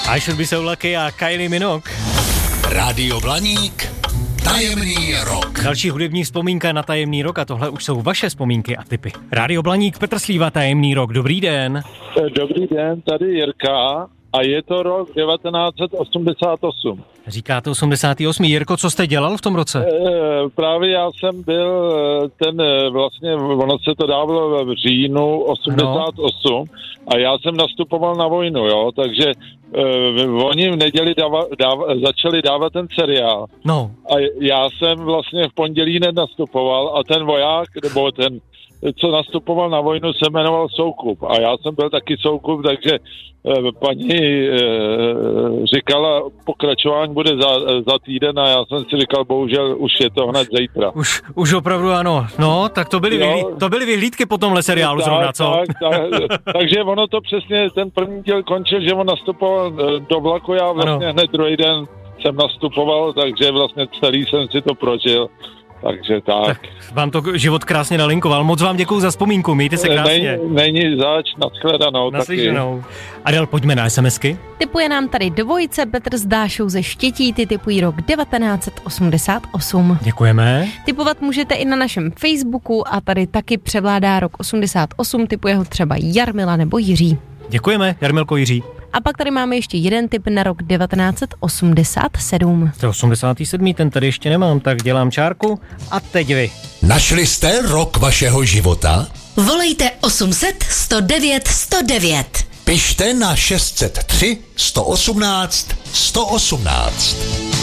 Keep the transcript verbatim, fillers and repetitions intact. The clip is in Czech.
I Should Be So Lucky a Kylie Minogue. Rádio Blaník, tajemný rok. Další hudební vzpomínka na tajemný rok a tohle už jsou vaše vzpomínky a tipy. Rádio Blaník, Petr Slíva, tajemný rok. Dobrý den. Dobrý den, tady Jirka a je to rok devatenáct set osmdesát osm. Říkáte osmdesát osm. Jirko, co jste dělal v tom roce? E, právě já jsem byl ten, vlastně, ono se to dávalo v říjnu osmdesát osm no. A já jsem nastupoval na vojnu, jo, takže e, oni v neděli dáva, dáva, začali dávat ten seriál. No. A já jsem vlastně v pondělí nenastupoval a ten voják, nebo ten, co nastupoval na vojnu, se jmenoval Soukup. A já jsem byl taky Soukup, takže e, paní e, říkala, pokračování bude za, za týden a já jsem si říkal, bohužel už je to hned zítra. Už, už opravdu ano. No, tak to byly, vyhlí, to byly vyhlídky po tomhle seriálu tak, zrovna, co? Tak, tak, takže ono to přesně, ten první díl končil, že on nastupoval do vlaku, já vlastně ano. hned druhý den jsem nastupoval, takže vlastně celý jsem si to prožil. Takže tak. Tak vám to život krásně nalinkoval. Moc vám děkuju za vzpomínku, mějte se krásně. Není, není zač, nashledanou. Naslyšenou. Adel, pojďme na SMSky. Tipuje nám tady dvojice Petr s Dášou ze Štětí, ty tipují rok devatenáct set osmdesát osm. Děkujeme. Tipovat můžete i na našem Facebooku a tady taky převládá rok osmdesát osm, tipuje ho třeba Jarmila nebo Jiří. Děkujeme, Jarmilko, Jiří. A pak tady máme ještě jeden tip na rok devatenáct set osmdesát sedm. To je osmdesátý sedmý, ten tady ještě nemám, tak dělám čárku. A teď vy. Našli jste rok vašeho života? Volejte osm set sto devět sto devět. Pište na šest set tři sto osmnáct sto osmnáct.